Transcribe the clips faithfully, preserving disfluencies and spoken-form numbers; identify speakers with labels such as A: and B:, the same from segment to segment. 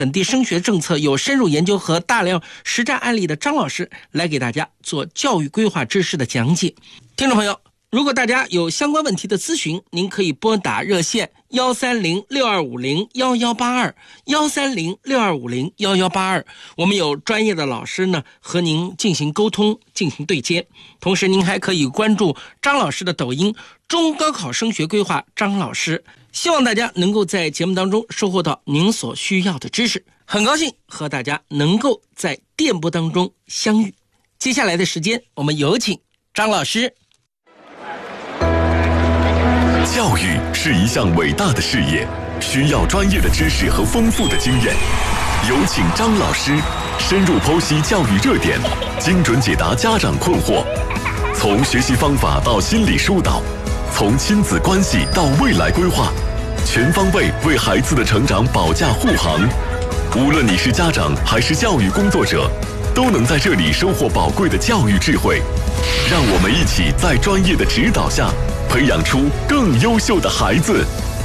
A: 本地升学政策有深入研究和大量实战案例的张老师来给大家做教育规划知识的讲解。听众朋友，如果大家有相关问题的咨询，您可以拨打热线幺三零六二五零幺幺八二幺三零六二五零幺幺八二，我们有专业的老师呢和您进行沟通，进行对接。同时，您还可以关注张老师的抖音“中高考升学规划张老师”。希望大家能够在节目当中收获到您所需要的知识。很高兴和大家能够在电波当中相遇。接下来的时间，我们有请张老师。
B: 教育是一项伟大的事业，需要专业的知识和丰富的经验。有请张老师深入剖析教育热点，精准解答家长困惑，从学习方法到心理疏导，从亲子关系到未来规划，全方位为孩子的成长保驾护航。无论你是家长还是教育工作者，都能在这里收获宝贵的教育智慧。让我们一起在专业的指导下，培养出更优秀的孩子。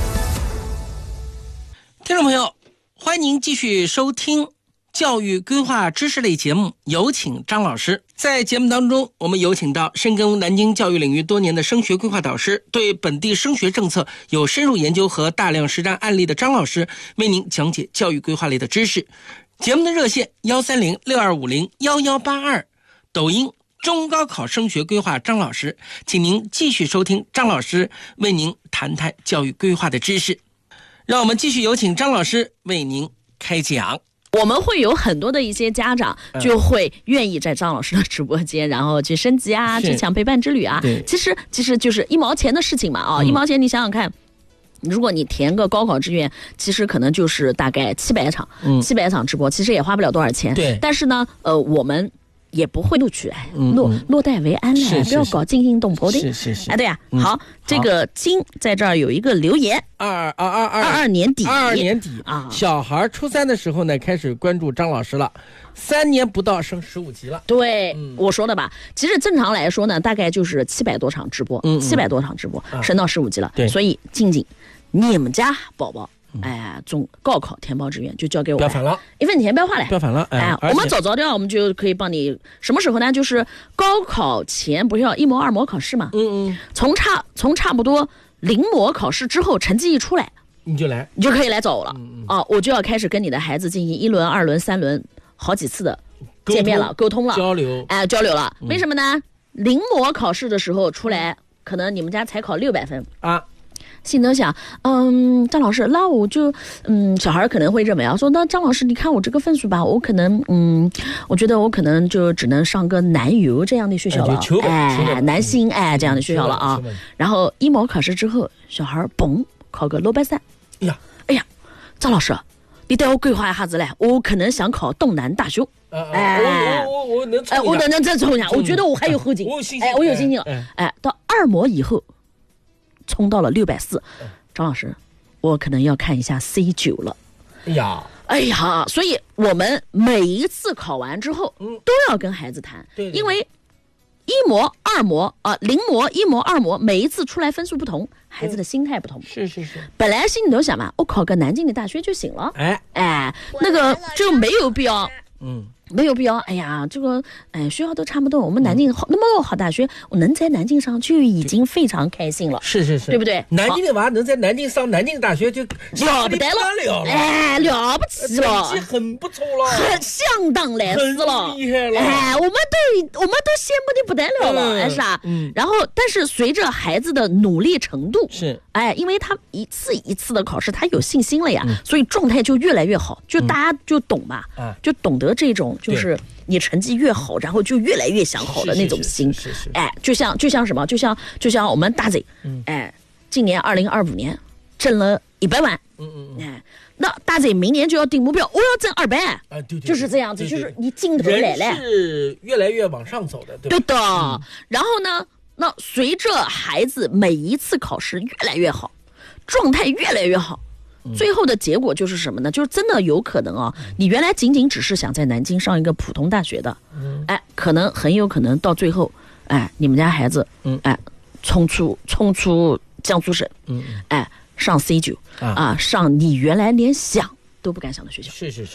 A: 听众朋友，欢迎您继续收听教育规划知识类节目，有请张老师。在节目当中，我们有请到深耕南京教育领域多年的升学规划导师，对本地升学政策有深入研究和大量实战案例的张老师，为您讲解教育规划类的知识。节目的热线幺三零六二五零幺幺八二，抖音中高考升学规划张老师，请您继续收听张老师为您谈谈教育规划的知识。让我们继续有请张老师为您开讲。
C: 我们会有很多的一些家长就会愿意在张老师的直播间，然后去升级啊，去抢陪伴之旅啊。其实其实就是一毛钱的事情嘛啊、哦嗯，一毛钱你想想看。如果你填个高考志愿，其实可能就是大概七百场，嗯，七百场直播，其实也花不了多少钱。对，但是呢，呃，我们也不会录取，哎，落落袋为安嘞，不要搞惊心动魄的。是是是，哎，对呀、啊嗯，好，这个金在这儿有一个留言，
A: 二二二二
C: 二二年底，
A: 二二年底啊，小孩初三的时候呢，开始关注张老师了。三年不到升十五级了。
C: 对、嗯，我说的吧。其实正常来说呢，大概就是七百多场直播，嗯，七百多场直播，啊、升到十五级了。对，所以静静，你们家宝宝，嗯、哎，中高考填报志愿就交给我，
A: 不要烦了，
C: 一分钱不要花嘞，
A: 不要烦了。哎，
C: 哎我们早早的，我们就可以帮你。什么时候呢？就是高考前不是要一模二模考试嘛？嗯嗯。从差从差不多临模考试之后，成绩一出来，
A: 你就来，
C: 你就可以来找我了。嗯嗯。哦，我就要开始跟你的孩子进行一轮、二轮、三轮。好几次的见面了，沟通了，
A: 交流，
C: 哎，交流了。嗯、为什么呢？临模考试的时候出来，可能你们家才考六百分啊。心头想，嗯，张老师，那我就，嗯，小孩可能会认为啊，说那张老师，你看我这个分数吧，我可能，嗯，我觉得我可能就只能上个南邮这样的学校了，哎，哎南新哎这样的学校了啊。然后一模考试之后，小孩嘣考个六百三，
A: 哎呀，
C: 哎呀，张老师。你带我规划一下子嘞，我可能想考东南大学。
A: 哎、啊，我我我我能
C: 哎，我能能再冲一下，我觉得我还有后劲。哎，我有信心了。哎，哎到二模以后，冲到了六百四。张老师，我可能要看一下 C 九了。
A: 哎呀，
C: 哎呀，所以我们每一次考完之后，嗯，都要跟孩子谈，对，因为一模、二模啊，临模、一模、二模，每一次出来分数不同。孩子的心态不同，
A: 是是是。
C: 本来心里头想嘛，我考个南京的大学就行了，哎哎，那个就没有必要，嗯，没有必要。哎呀，这个哎学校都差不多，我们南京好、嗯、那么好大学，我能在南京上就已经非常开心了，
A: 是是是，
C: 对不对？
A: 南京的娃能在南京上南京大学就
C: 了不得了，
A: 了
C: 哎，了不起了，
A: 成绩很不错了，
C: 很相当来势了，
A: 很厉害了，
C: 哎，我们都我们都羡慕的不得了了，嗯、哎是吧？嗯，然后但是随着孩子的努力程度。
A: 是，
C: 哎，因为他一次一次的考试，他有信心了呀，嗯、所以状态就越来越好，就大家就懂嘛，嗯、就懂得这种就是你成绩越好，然后就越来越想好的那种心，
A: 是是是是是
C: 哎，就像就像什么，就像就像我们大嘴，嗯、哎，今年二零二五年挣了一百万，嗯嗯嗯，哎，那大嘴明年就要定目标，我要挣二百，啊，对对，就是这样子，对对对，就是你劲头来了，
A: 是越来越往上走的，对吧？
C: 对的，嗯、然后呢？那随着孩子每一次考试越来越好，状态越来越好，最后的结果就是什么呢？就是真的有可能啊，你原来仅仅只是想在南京上一个普通大学的，哎，可能很有可能到最后，哎，你们家孩子，哎，冲出冲出江苏省，哎，上 C 九啊，上你原来连想都不敢想的学校。
A: 是是是。